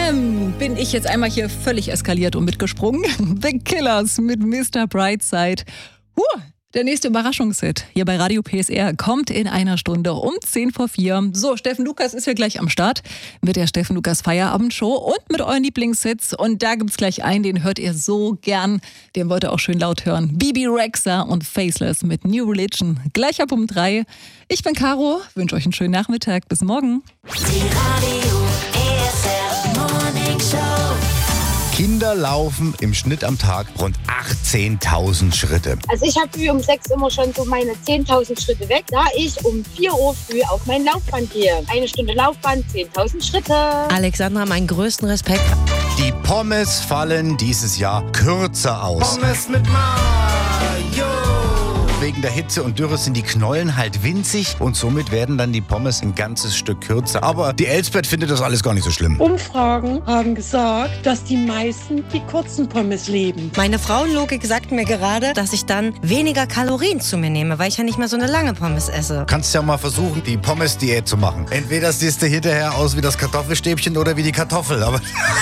bam, bin ich jetzt einmal hier völlig eskaliert und mitgesprungen. The Killers mit Mr. Brightside. Der nächste Überraschungshit hier bei Radio PSR kommt in einer Stunde um 3:10. So, Steffen Lukas ist ja gleich am Start mit der Steffen Lukas Feierabendshow und mit euren Lieblingshits. Und da gibt's gleich einen, den hört ihr so gern. Den wollt ihr auch schön laut hören. Bibi Rexha und Faceless mit New Religion. Gleich ab um 3. Ich bin Caro, wünsche euch einen schönen Nachmittag. Bis morgen. Die Radio PSR Morning Show. Kinder laufen im Schnitt am Tag rund 18.000 Schritte. Also ich habe früh um 6 immer schon so meine 10.000 Schritte weg, da ich um 4 Uhr früh auf mein Laufband gehe. 1 Stunde Laufband, 10.000 Schritte. Alexandra, meinen größten Respekt. Die Pommes fallen dieses Jahr kürzer aus. Pommes mit Mayo. Wegen der Hitze und Dürre sind die Knollen halt winzig und somit werden dann die Pommes ein ganzes Stück kürzer. Aber die Elsbeth findet das alles gar nicht so schlimm. Umfragen haben gesagt, dass die meisten die kurzen Pommes lieben. Meine Frauenlogik sagt mir gerade, dass ich dann weniger Kalorien zu mir nehme, weil ich ja nicht mehr so eine lange Pommes esse. Kannst ja mal versuchen, die Pommes-Diät zu machen. Entweder siehst du hinterher aus wie das Kartoffelstäbchen oder wie die Kartoffel. Aber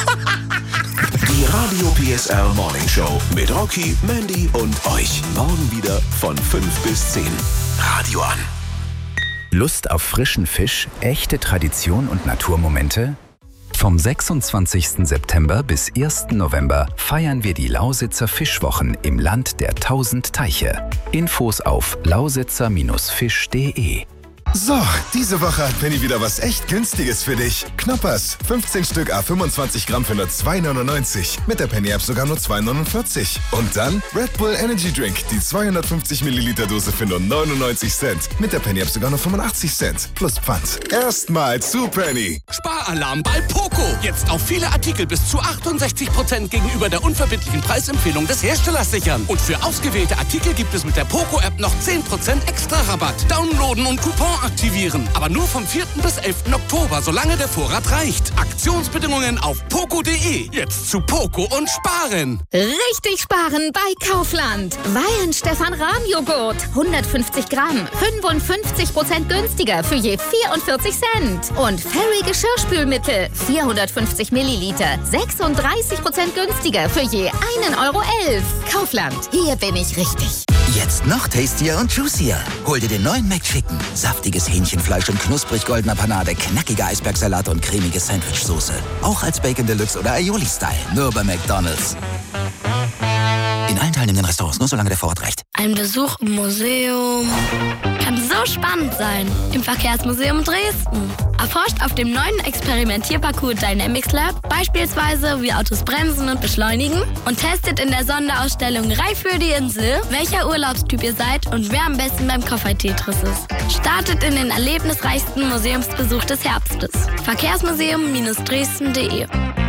Die Radio PSR Morning Show mit Rocky, Mandy und euch. Morgen wieder von 5 bis 10. Radio an. Lust auf frischen Fisch, echte Tradition und Naturmomente? Vom 26. September bis 1. November feiern wir die Lausitzer Fischwochen im Land der 1000 Teiche. Infos auf lausitzer-fisch.de. So, diese Woche hat Penny wieder was echt Günstiges für dich. Knoppers, 15 Stück à 25 Gramm für nur 2,99. Mit der Penny-App sogar nur 2,49. Und dann Red Bull Energy Drink, die 250 Milliliter Dose für nur 99 Cent. Mit der Penny-App sogar nur 85 Cent. Plus Pfand. Erstmal zu Penny. Sparalarm bei Poco. Jetzt auf viele Artikel bis zu 68% gegenüber der unverbindlichen Preisempfehlung des Herstellers sichern. Und für ausgewählte Artikel gibt es mit der Poco-App noch 10% extra Rabatt. Downloaden und Coupon aktivieren. Aber nur vom 4. bis 11. Oktober, solange der Vorrat reicht. Aktionsbedingungen auf poco.de. Jetzt zu Poco und sparen. Richtig sparen bei Kaufland. Weihenstephan-Rahm-Joghurt. 150 Gramm. 55% günstiger für je 44 Cent. Und Fairy Geschirrspülmittel. 450 Milliliter. 36% günstiger für je 1,11 Euro. Kaufland. Hier bin ich richtig. Jetzt noch tastier und juicier. Hol dir den neuen McChicken. Saftiges Hähnchenfleisch in knusprig goldener Panade, knackiger Eisbergsalat und cremige Sandwichsoße. Auch als Bacon Deluxe oder Aioli-Style. Nur bei McDonald's. In allen teilnehmenden Restaurants, nur solange der Vorrat reicht. Ein Besuch im Museum kann so spannend sein. Im Verkehrsmuseum Dresden. Erforscht auf dem neuen Experimentierparcours Dynamics Lab beispielsweise, wie Autos bremsen und beschleunigen, und testet in der Sonderausstellung Reif für die Insel, welcher Urlaubstyp ihr seid und wer am besten beim Koffertetris ist. Startet in den erlebnisreichsten Museumsbesuch des Herbstes. Verkehrsmuseum-dresden.de.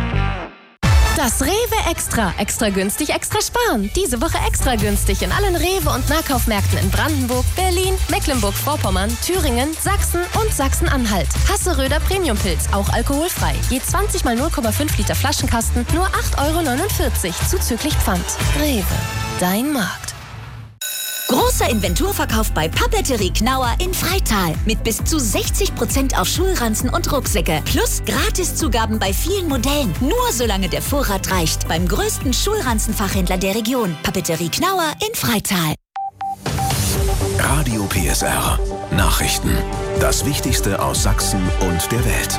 Das Rewe Extra. Extra günstig, extra sparen. Diese Woche extra günstig in allen Rewe- und Nahkaufmärkten in Brandenburg, Berlin, Mecklenburg-Vorpommern, Thüringen, Sachsen und Sachsen-Anhalt. Hasseröder Premiumpilz, auch alkoholfrei. Je 20 mal 0,5 Liter Flaschenkasten, nur 8,49 € zuzüglich Pfand. Rewe, dein Markt. Großer Inventurverkauf bei Papeterie Knauer in Freital. Mit bis zu 60% auf Schulranzen und Rucksäcke. Plus Gratiszugaben bei vielen Modellen. Nur solange der Vorrat reicht. Beim größten Schulranzenfachhändler der Region. Papeterie Knauer in Freital. Radio PSR. Nachrichten. Das Wichtigste aus Sachsen und der Welt.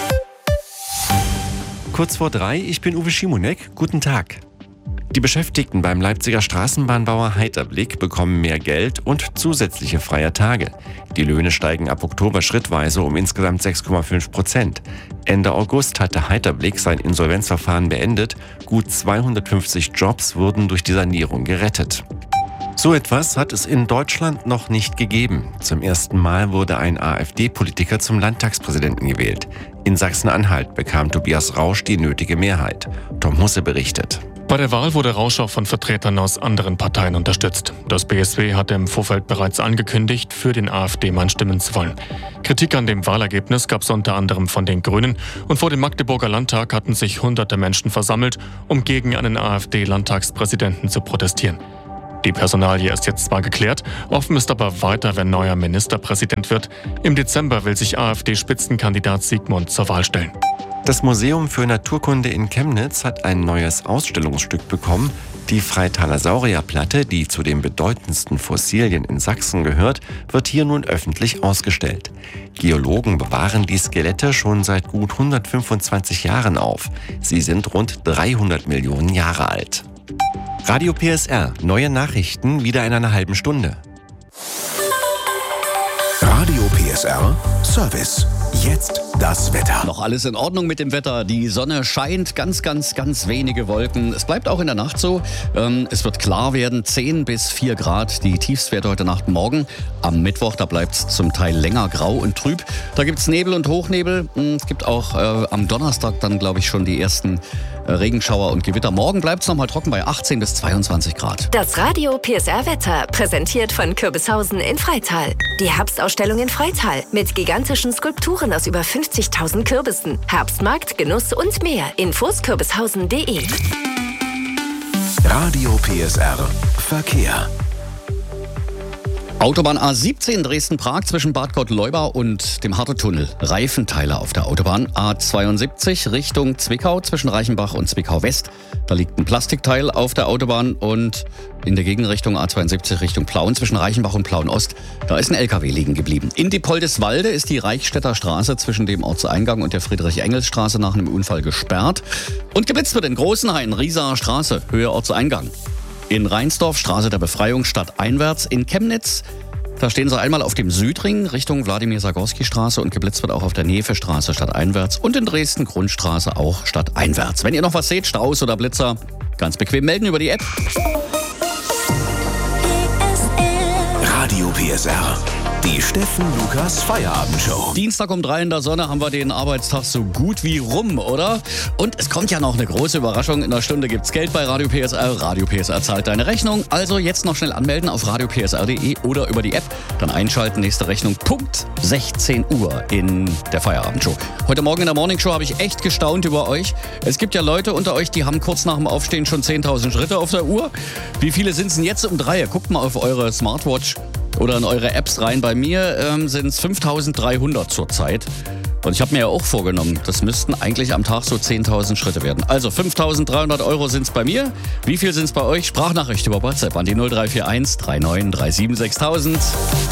Kurz vor 3, ich bin Uwe Schimonek. Guten Tag. Die Beschäftigten beim Leipziger Straßenbahnbauer Heiterblick bekommen mehr Geld und zusätzliche freie Tage. Die Löhne steigen ab Oktober schrittweise um insgesamt 6,5%. Ende August hatte Heiterblick sein Insolvenzverfahren beendet. Gut 250 Jobs wurden durch die Sanierung gerettet. So etwas hat es in Deutschland noch nicht gegeben. Zum ersten Mal wurde ein AfD-Politiker zum Landtagspräsidenten gewählt. In Sachsen-Anhalt bekam Tobias Rausch die nötige Mehrheit. Tom Husse berichtet. Bei der Wahl wurde Rausch auch von Vertretern aus anderen Parteien unterstützt. Das BSW hatte im Vorfeld bereits angekündigt, für den AfD-Mann stimmen zu wollen. Kritik an dem Wahlergebnis gab es unter anderem von den Grünen. Und vor dem Magdeburger Landtag hatten sich hunderte Menschen versammelt, um gegen einen AfD-Landtagspräsidenten zu protestieren. Die Personalie ist jetzt zwar geklärt, offen ist aber weiter, wer neuer Ministerpräsident wird. Im Dezember will sich AfD-Spitzenkandidat Sigmund zur Wahl stellen. Das Museum für Naturkunde in Chemnitz hat ein neues Ausstellungsstück bekommen. Die Freitaler Saurierplatte, die zu den bedeutendsten Fossilien in Sachsen gehört, wird hier nun öffentlich ausgestellt. Geologen bewahren die Skelette schon seit gut 125 Jahren auf. Sie sind rund 300 Millionen Jahre alt. Radio PSR, neue Nachrichten wieder in einer halben Stunde. Radio PSR Service. Jetzt das Wetter. Noch alles in Ordnung mit dem Wetter. Die Sonne scheint, ganz wenige Wolken. Es bleibt auch in der Nacht so. Es wird klar werden, 10 bis 4 Grad. Die Tiefstwerte heute Nacht, morgen. Am Mittwoch, da bleibt es zum Teil länger grau und trüb. Da gibt es Nebel und Hochnebel. Es gibt auch am Donnerstag dann, glaube ich, schon die ersten Regenschauer und Gewitter. Morgen bleibt es nochmal trocken bei 18 bis 22 Grad. Das Radio PSR Wetter, präsentiert von Kürbishausen in Freital. Die Herbstausstellung in Freital mit gigantischen Skulpturen aus über 50.000 Kürbissen. Herbstmarkt, Genuss und mehr. Infos kürbishausen.de. Radio PSR Verkehr. Autobahn A17 Dresden-Prag zwischen Bad Gott-Leubau und dem Hartetunnel. Reifenteile auf der Autobahn. A72 Richtung Zwickau zwischen Reichenbach und Zwickau-West. Da liegt ein Plastikteil auf der Autobahn und in der Gegenrichtung A72 Richtung Plauen zwischen Reichenbach und Plauen-Ost. Da ist ein LKW liegen geblieben. In Diepoldeswalde ist die Reichstädter Straße zwischen dem Ortseingang und der Friedrich-Engels-Straße nach einem Unfall gesperrt. Und geblitzt wird in Großenhain, Riesaer Straße, Höhe Ortseingang. In Rheinsdorf, Straße der Befreiung, stadteinwärts. In Chemnitz, da stehen sie einmal auf dem Südring Richtung Wladimir-Sagorski-Straße und geblitzt wird auch auf der Nefe-Straße stadteinwärts. Und in Dresden, Grundstraße, auch stadteinwärts. Wenn ihr noch was seht, Staus oder Blitzer, ganz bequem melden über die App. Radio PSR. Die Steffen Lukas Feierabendshow. Dienstag um 3 in der Sonne haben wir den Arbeitstag so gut wie rum, oder? Und es kommt ja noch eine große Überraschung. In einer Stunde gibt's Geld bei Radio PSR. Radio PSR zahlt deine Rechnung. Also jetzt noch schnell anmelden auf radiopsr.de oder über die App. Dann einschalten, nächste Rechnung Punkt 16 Uhr in der Feierabendshow. Heute Morgen in der Morningshow habe ich echt gestaunt über euch. Es gibt ja Leute unter euch, die haben kurz nach dem Aufstehen schon 10.000 Schritte auf der Uhr. Wie viele sind es denn jetzt um 3? Guckt mal auf eure Smartwatch oder in eure Apps rein. Bei mir sind es 5.300 zurzeit. Und ich habe mir ja auch vorgenommen, das müssten eigentlich am Tag so 10.000 Schritte werden. Also 5.300 € sind es bei mir. Wie viel sind es bei euch? Sprachnachricht über WhatsApp an die 0341 39 37 6000.